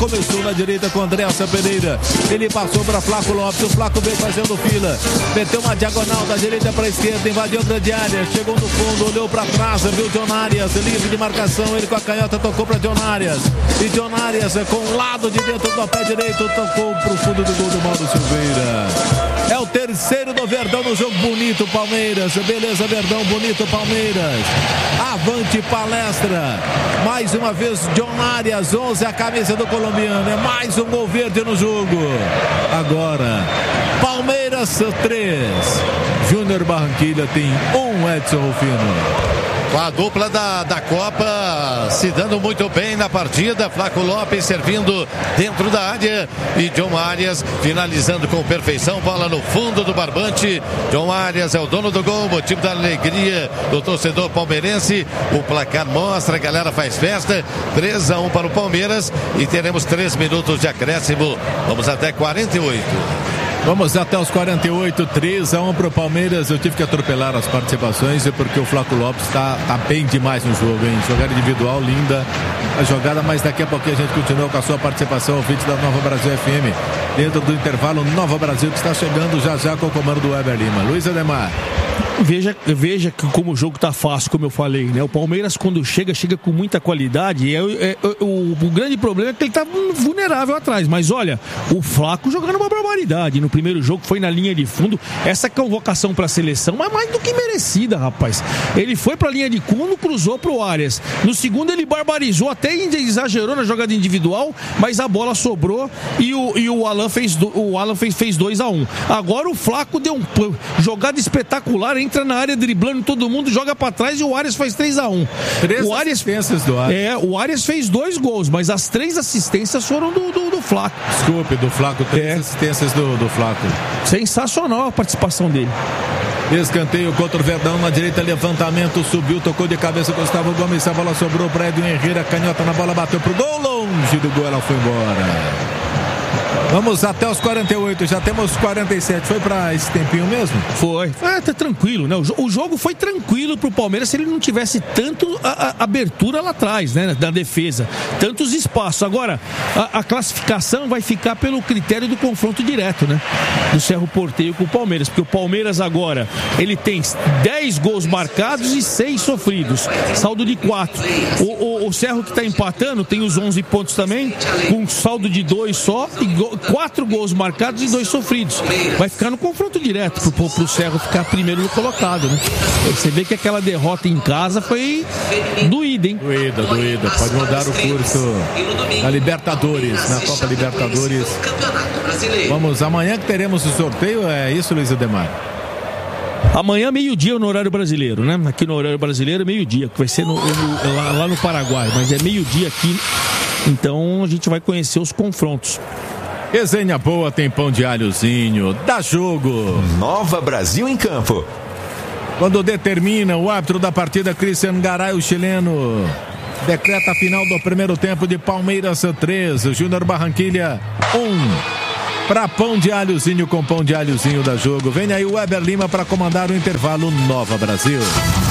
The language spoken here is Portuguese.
Começou na direita com Andréasa Pereira. Ele passou para Flaco Lopes. O Flaco veio fazendo fila. Meteu uma diagonal da direita para a esquerda. Invadiu a grande área. Chegou no fundo. Olhou para trás. Viu John Arias. Livre de marcação. Ele com a canhota tocou para John Arias. E John Arias com o lado de dentro do pé direito. Tocou para o fundo do gol do Mauro Silveira. É o terceiro do Verdão no jogo. Bonito Palmeiras. Beleza, Verdão. Bonito Palmeiras. Avante Palestra. Mais uma vez John Arias. 11 a camisa do colombiano. É mais um gol verde no jogo. Agora Palmeiras 3, Júnior Barranquilla tem 1. Edson Rufino. Com a dupla da Copa se dando muito bem na partida. Flaco Lopes servindo dentro da área e John Arias finalizando com perfeição. Bola no fundo do barbante. John Arias é o dono do gol, motivo da alegria do torcedor palmeirense. O placar mostra, a galera faz festa. 3-1 para o Palmeiras e teremos 3 minutos de acréscimo. Vamos até 48. Vamos até os 48, 3-1 para o Palmeiras. Eu tive que atropelar as participações porque o Flaco Lopes tá bem demais no jogo, hein? Jogada individual, linda a jogada, mas daqui a pouquinho a gente continua com a sua participação, o vídeo da Nova Brasil FM. Dentro do intervalo, Nova Brasil que está chegando já com o comando do Weber Lima. Luiz Ademar. Veja que como o jogo tá fácil, como eu falei, né? O Palmeiras quando chega com muita qualidade. O grande problema é que ele tá vulnerável atrás. Mas olha, o Flaco jogando uma barbaridade. No primeiro jogo foi na linha de fundo. Essa convocação pra seleção é mais do que merecida, rapaz. Ele foi pra linha de fundo, cruzou pro Arias. No segundo ele barbarizou, até exagerou na jogada individual, mas a bola sobrou e o Alan fez 2-1. Agora o Flaco deu jogada espetacular, entra na área driblando todo mundo, joga pra trás e o Arias faz 3-1. Assistências do Arias. O Arias fez 2 gols, mas as 3 assistências foram do Flaco. Desculpe, do Flaco, 3 assistências do Flaco. Sensacional a participação dele. Escanteio contra o Verdão na direita, levantamento, subiu, tocou de cabeça Gustavo Gomes, a bola sobrou para Edwin Herrera, canhota na bola, bateu pro gol, longe do gol, ela foi embora. Vamos até os 48, já temos 47. Foi pra esse tempinho mesmo? Foi. Tá tranquilo, né? O jogo foi tranquilo pro Palmeiras se ele não tivesse tanto abertura lá atrás, né? Da defesa. Tantos espaços. Agora, a classificação vai ficar pelo critério do confronto direto, né? Do Cerro Porteño com o Palmeiras. Porque o Palmeiras agora, ele tem 10 gols marcados e 6 sofridos. Saldo de 4. O Cerro que tá empatando tem os 11 pontos também, com saldo de 2 só e 4 gols marcados e 2 sofridos. Vai ficar no confronto direto pro Cerro ficar primeiro colocado, né? Você vê que aquela derrota em casa foi doída, hein? Doída. Pode mudar o curso na Libertadores, na Copa Libertadores. Vamos, amanhã que teremos o sorteio, é isso, Luiz Ademar? Amanhã, meio-dia no horário brasileiro, né? Aqui no horário brasileiro, meio-dia, que vai ser lá no Paraguai, mas é meio-dia aqui. Então a gente vai conhecer os confrontos. Resenha boa, tem pão de alhozinho, dá jogo. Nova Brasil em campo. Quando determina o árbitro da partida, Cristian Garay, o chileno, decreta a final do primeiro tempo de Palmeiras 3, Júnior Barranquilla 1. Para pão de alhozinho com pão de alhozinho da jogo. Vem aí o Weber Lima para comandar o intervalo Nova Brasil.